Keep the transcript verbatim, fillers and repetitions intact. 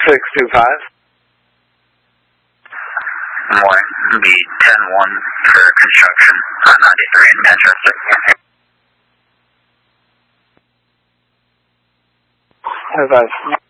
six two five. Morning. Be ten one for construction on ninety-three in Manchester. Five five.